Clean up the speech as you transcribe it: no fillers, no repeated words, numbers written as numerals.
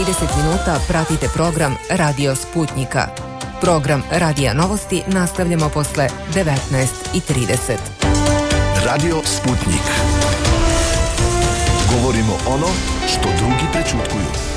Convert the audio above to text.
30 minuta pratite program Radio Sputnika. Program Radija Novosti nastavljamo posle 19:30. Radio Sputnik. Govorimo ono što drugi prećutkuju.